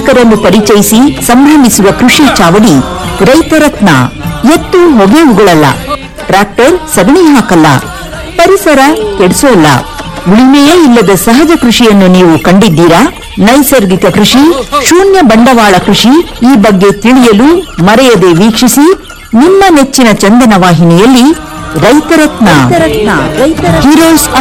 ಅನೇಕರನ್ನು ಪರಿಚಯಿಸಿ ಸಂಭ್ರಮಿಸುವ ಕೃಷಿ ಚಾವಡಿ ರೈತರತ್ನ. ಎತ್ತು ಹೊಗೆ ಉಗುಳಲ್ಲ, ಟ್ರ್ಯಾಕ್ಟರ್ ಸಗಣಿ ಹಾಕಲ್ಲ, ಪರಿಸರ ಕೆಡಿಸೋಲ್ಲ. ಉಳಿಮೆಯೇ ಇಲ್ಲದ ಸಹಜ ಕೃಷಿಯನ್ನು ನೀವು ಕಂಡಿದ್ದೀರಾ? ನೈಸರ್ಗಿಕ ಕೃಷಿ, ಶೂನ್ಯ ಬಂಡವಾಳ ಕೃಷಿ ಈ ಬಗ್ಗೆ ತಿಳಿಯಲು ಮರೆಯದೆ ವೀಕ್ಷಿಸಿ ನಿಮ್ಮ ನೆಚ್ಚಿನ ಚಂದನ ವಾಹಿನಿಯಲ್ಲಿ ರೈತರತ್ನ. ಹೀರೋಸ್